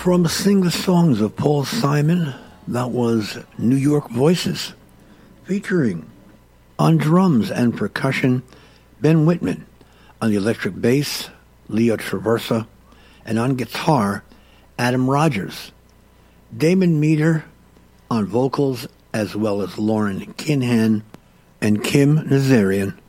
From Sing the Songs of Paul Simon, that was New York Voices, featuring on drums and percussion, Ben Whitman, on the electric bass, Leo Traversa, and on guitar, Adam Rogers. Damon Meter on vocals, as well as Lauren Kinhan and Kim Nazarian